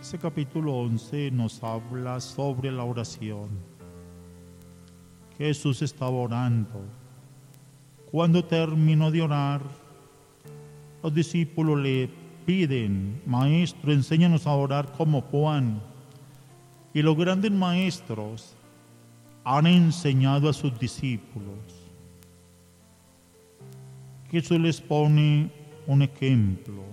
Este capítulo 11 nos habla sobre la oración. Jesús estaba orando. Cuando terminó de orar, los discípulos le piden: Maestro, enséñanos a orar como Juan. Y los grandes maestros han enseñado a sus discípulos. Jesús les pone un ejemplo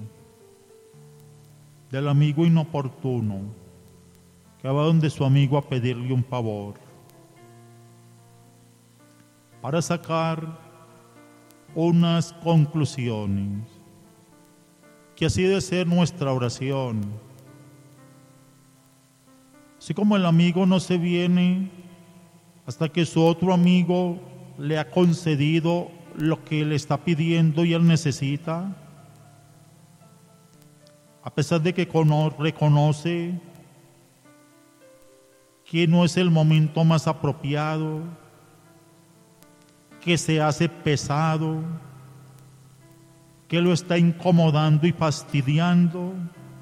del amigo inoportuno que va donde su amigo a pedirle un favor para sacar unas conclusiones, que así debe ser nuestra oración. Así como el amigo no se viene hasta que su otro amigo le ha concedido lo que le está pidiendo y él necesita, a pesar de que reconoce que no es el momento más apropiado, que se hace pesado, que lo está incomodando y fastidiando.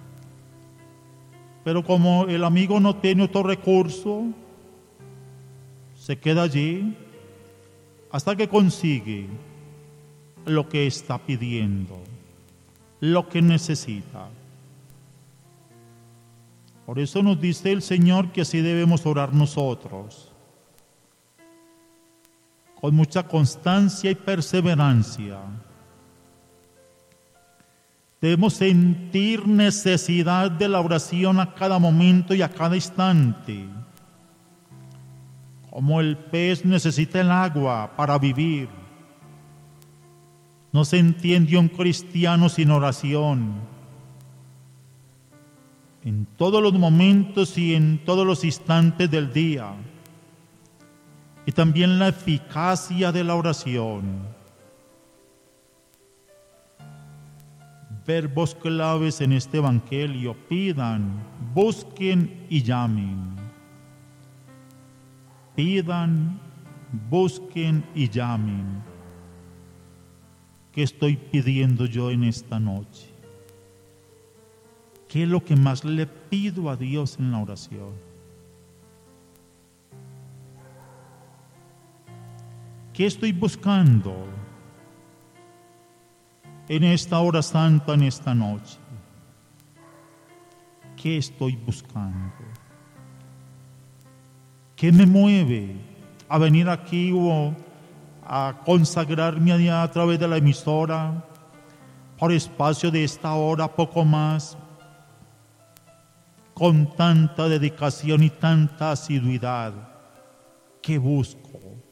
Pero como el amigo no tiene otro recurso, se queda allí hasta que consigue lo que está pidiendo, lo que necesita. Por eso nos dice el Señor que así debemos orar nosotros, con mucha constancia y perseverancia. Debemos sentir necesidad de la oración a cada momento y a cada instante. Como el pez necesita el agua para vivir, no se entiende un cristiano sin oración. En todos los momentos y en todos los instantes del día. Y también la eficacia de la oración. Verbos claves en este evangelio: pidan, busquen y llamen. Pidan, busquen y llamen. ¿Qué estoy pidiendo yo en esta noche? ¿Qué es lo que más le pido a Dios en la oración? ¿Qué estoy buscando en esta hora santa, en esta noche? ¿Qué estoy buscando? ¿Qué me mueve a venir aquí o a consagrarme allá a través de la emisora por espacio de esta hora, poco más, con tanta dedicación y tanta asiduidad? ¿Qué busco?